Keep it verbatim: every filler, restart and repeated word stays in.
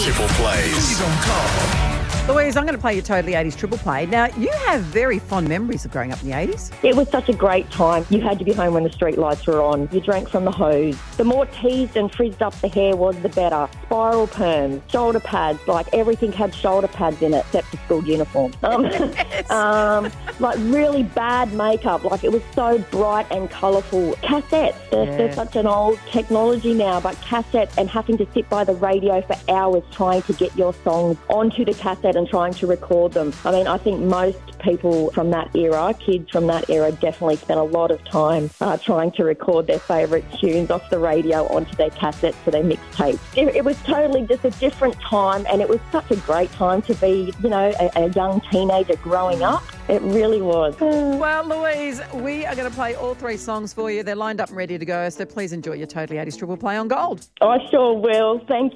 Triple Plays. Louise, I'm going to play your Totally eighties Triple Play. Now, you have very fond memories of growing up in the eighties. It was such a great time. You had to be home when the street lights were on. You drank from the hose. The more teased and frizzed up the hair was, the better. Spiral perms, shoulder pads, like everything had shoulder pads in it except the school uniform. Um, Yes. um, like really bad makeup. Like it was so bright and colourful. Cassettes. They're, Yeah. they're such an old technology now, but cassettes and having to sit by the radio for hours trying to get your songs onto the cassette and trying to record them. I mean, I think most people from that era, kids from that era, definitely spent a lot of time uh, trying to record their favourite tunes off the radio onto their cassettes for their mixtapes. It, it was totally just a different time, and it was such a great time to be, you know, a, a young teenager growing up. It really was. Well, Louise, we are going to play all three songs for you. They're lined up and ready to go, so please enjoy your Totally eighties Triple Play on Gold. I sure will. Thank